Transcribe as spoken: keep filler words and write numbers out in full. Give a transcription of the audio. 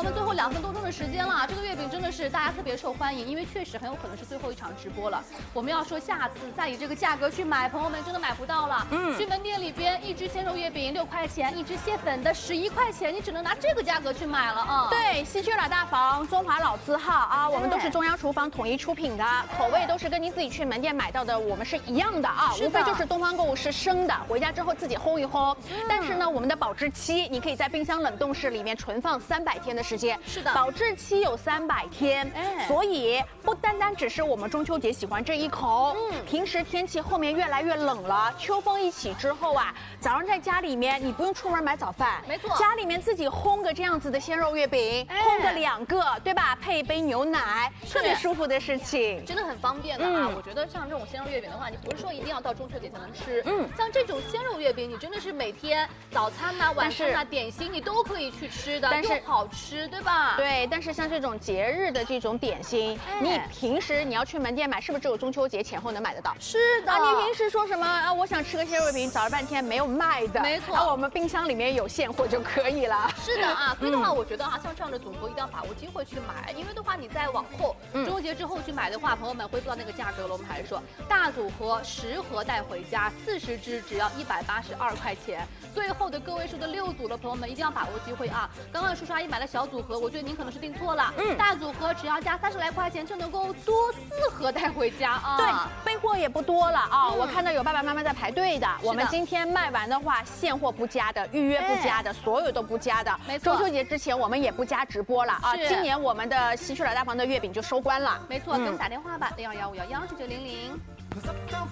友们，最后两分多钟的时间了，这个月饼真的是大家特别受欢迎，因为确实很有可能是最后一场直播了。我们要说下次再以这个价格去买，朋友们真的买不到了。嗯，去门店里边一只鲜肉月饼六块钱，一只蟹粉的十一块钱，你只能拿这个价格去买了啊。 对，西区老大房，中华老字号啊，我们都是中央厨房统一出品的，口味都是跟您自己去门店买到的我们是一样的啊，无非就是东方购物是生的，回家之后自己烘一烘。嗯、但是呢，我们的保质期，你可以在冰箱冷冻室里面存放三百天的时间。 是的， 保质期有三百天，哎，所以不单单只是我们中秋节喜欢这一口，嗯，平时天气后面越来越冷了，秋风一起之后啊，早上在家里面你不用出门买早饭， 没错， 家里面自己烘个这样子的鲜肉月饼，哎、烘个两个，对吧？配一杯牛奶，特别舒服的事情， 真的很方便的啊！嗯、我觉得像这种鲜肉月饼的话，你不是说一定要到中秋节才能吃，嗯，像这种鲜肉月饼，你真的是每天早餐呐、晚餐呐、点心你都可以去吃的，但是又好吃，对吧？ 对，但是像这种节日的这种点心，哎、你平时你要去门店买，是不是只有中秋节前后能买得到？ 是的， 啊，你平时说什么啊？我想吃个鲜肉月饼，找了半天没有卖的， 没错， 啊，我们冰箱里面有现货就可以了。 是的啊，所以的话，我觉得哈，像这样的组合一定要把握机会去买，因为的话，你在往后中秋节之后去买的话，朋友们恢复到那个价格了。我们还是说，大组合十盒带回家，四十只只要一百八十二块钱。最后的个位数的六组的朋友们一定要把握机会啊！刚刚叔叔阿姨买了小组合，我觉得您可能是订错了。嗯，大组合只要加三十来块钱就能够多四盒带回家啊！ 对，备货也不多了啊！嗯、我看到有爸爸妈妈在排队的。我们今天卖完的话，现货不加的，预约不加的，哎、所有都不加的。 没错， 中秋节之前我们也不加直播了啊！今年我们的西区老大房的月饼就收官了。 没错，给我们打电话吧，零二幺五幺幺九九零零。